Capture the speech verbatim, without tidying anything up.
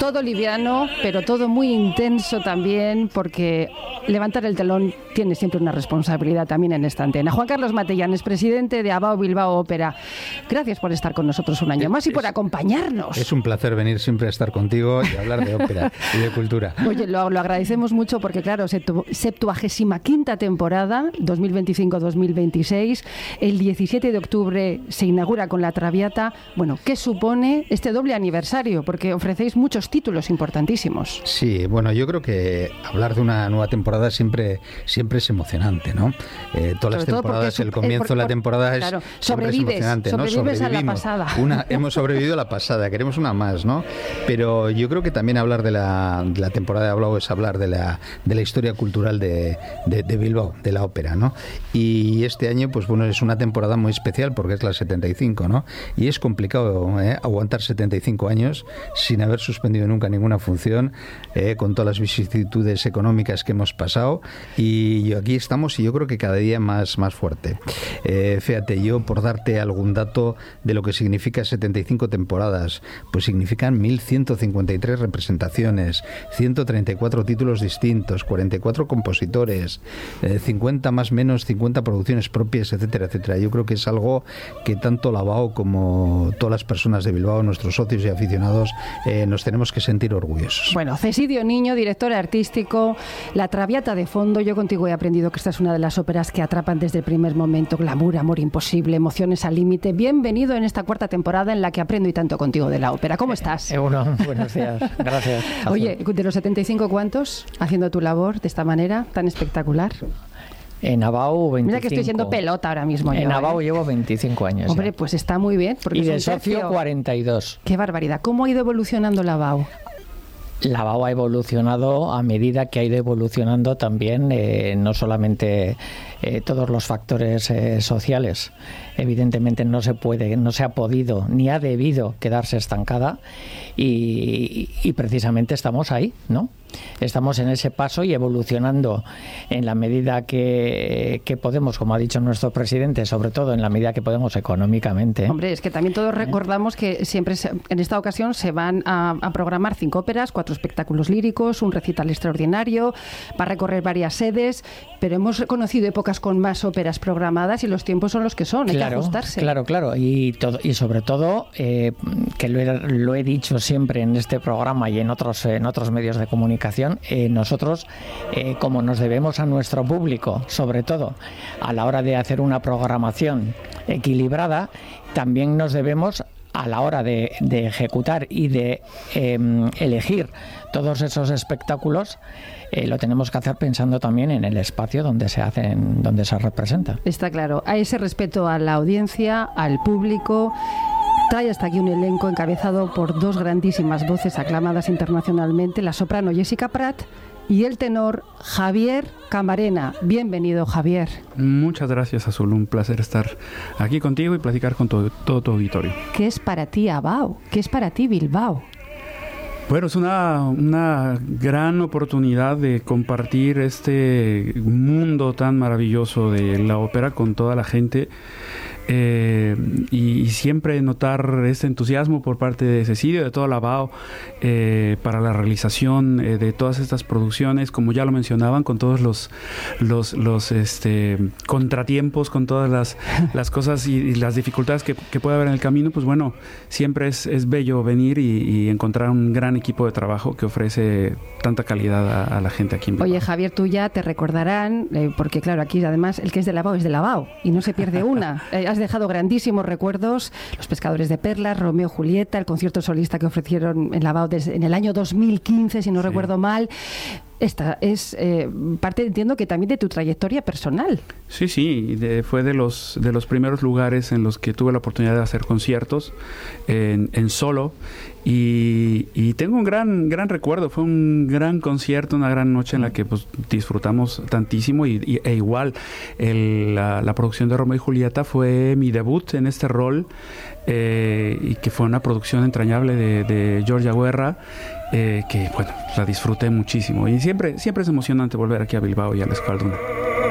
todo liviano, pero todo muy intenso también, porque levantar el telón tiene siempre una responsabilidad también en esta antena. Juan Carlos Matellanes, presidente de Abao Bilbao Ópera, gracias por estar con nosotros un año más y por acompañarnos. Es un placer venir siempre a estar contigo y hablar de ópera y de cultura. Oye, lo, lo agradecemos mucho porque, claro, septuagésima quinta temporada, dos mil veinticinco dos mil veintiséis, el diecisiete de octubre se inaugura con La Traviata. Bueno, ¿qué supone este doble aniversario? Porque ofrecéis muchos títulos importantísimos. Sí, bueno, yo creo que hablar de una nueva temporada siempre, siempre es emocionante, ¿no? Eh, todas las temporadas, el comienzo de la temporada es, claro, siempre es emocionante, ¿no? Sobrevives a la pasada. Una, hemos sobrevivido a la pasada, queremos una más, ¿no? Pero yo creo que también hablar de la, de la temporada de Bilbao es hablar de la, de la historia cultural de, de, de Bilbao, de la ópera, ¿no? Y este año, pues bueno, es una temporada muy especial porque es la setenta y cinco, ¿no? Y es complicado ¿eh? aguantar setenta y cinco años sin haber suspendido nunca ninguna función, eh, con todas las vicisitudes económicas que hemos pasado, y aquí estamos y yo creo que cada día más, más fuerte. Eh, fíjate, yo por darte algún dato de lo que significa setenta y cinco temporadas, pues significan mil ciento cincuenta y tres representaciones, ciento treinta y cuatro títulos distintos, cuarenta y cuatro compositores, eh, cincuenta más menos, cincuenta producciones propias, etcétera, etcétera. Yo creo que es algo que tanto la Abao como todas las personas de Bilbao, nuestros socios y aficionados, eh, nos tenemos que sentir orgullosos. Bueno, Cesidio Niño, director artístico, La Traviata de fondo. Yo contigo he aprendido que esta es una de las óperas que atrapan desde el primer momento. Glamour, amor imposible, emociones al límite. Bienvenido en esta cuarta temporada en la que aprendo y tanto contigo de la ópera. ¿Cómo estás? Eh, bueno, buenos días. Gracias. Oye, de los setenta y cinco, ¿cuántos haciendo tu labor de esta manera tan espectacular? En Abao, veinticinco. Mira que estoy siendo pelota ahora mismo. En yo, Abao ¿eh? llevo veinticinco años. Hombre, ya. Pues está muy bien. Porque y de es un socio, tercio. cuarenta y dos. Qué barbaridad. ¿Cómo ha ido evolucionando la Abao? La Abao ha evolucionado a medida que ha ido evolucionando también, eh, no solamente eh, todos los factores eh, sociales. Evidentemente no se puede, no se ha podido ni ha debido quedarse estancada y, y precisamente estamos ahí, ¿no? Estamos en ese paso y evolucionando en la medida que, que podemos, como ha dicho nuestro presidente, sobre todo en la medida que podemos económicamente. Hombre, es que también todos recordamos que siempre se, en esta ocasión se van a, a programar cinco óperas, cuatro espectáculos líricos, un recital extraordinario, va a recorrer varias sedes, pero hemos conocido épocas con más óperas programadas y los tiempos son los que son, hay claro, que ajustarse. Claro, claro, y, todo, y sobre todo, eh, que lo he, lo he dicho siempre en este programa y en otros, en otros medios de comunicación, Eh, nosotros, eh, como nos debemos a nuestro público, sobre todo a la hora de hacer una programación equilibrada, también nos debemos a la hora de, de ejecutar y de eh, elegir todos esos espectáculos, eh, lo tenemos que hacer pensando también en el espacio donde se hacen, donde se representa. Está claro, hay ese respeto a la audiencia, al público. Trae hasta aquí un elenco encabezado por dos grandísimas voces aclamadas internacionalmente, la soprano Jessica Prat y el tenor Javier Camarena. Bienvenido, Javier. Muchas gracias, Azul. Un placer estar aquí contigo y platicar con todo, todo tu auditorio. ¿Qué es para ti Abao? ¿Qué es para ti Bilbao? Bueno, es una, una gran oportunidad de compartir este mundo tan maravilloso de la ópera con toda la gente. Eh, y, y siempre notar este entusiasmo por parte de Cesidio, de todo la Abao, eh, para la realización eh, de todas estas producciones, como ya lo mencionaban, con todos los los, los este, contratiempos, con todas las, las cosas y, y las dificultades que, que puede haber en el camino. Pues bueno, siempre es, es bello venir y, y encontrar un gran equipo de trabajo que ofrece tanta calidad a, a la gente aquí en Bilbao. Oye, Javier, tú ya te recordarán, eh, porque claro, aquí además el que es de la Abao es de la Abao y no se pierde una. Eh, has dejado grandísimos recuerdos, Los Pescadores de Perlas, Romeo y Julieta, el concierto solista que ofrecieron en la Abao desde, en el año dos mil quince, si no sí. recuerdo mal. Esta es eh, parte, entiendo que también de tu trayectoria personal. Sí, sí, de, fue de los de los primeros lugares en los que tuve la oportunidad de hacer conciertos en, en solo y, y tengo un gran gran recuerdo. Fue un gran concierto, una gran noche en la que pues disfrutamos tantísimo y, y e igual el, la, la producción de Romeo y Julieta fue mi debut en este rol, eh, y que fue una producción entrañable de, de Giorgia Guerra. Eh, que bueno, la disfruté muchísimo y siempre, siempre es emocionante volver aquí a Bilbao y a la Euskalduna.